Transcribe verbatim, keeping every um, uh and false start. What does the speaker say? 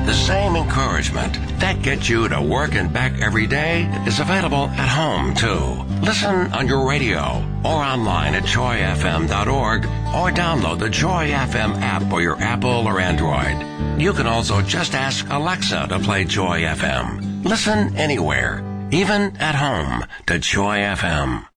The same encouragement that gets you to work and back every day is available at home, too. Listen on your radio or online at joy f m dot org or download the Joy F M app for your Apple or Android. You can also just ask Alexa to play Joy F M. Listen anywhere, even at home, to Joy F M.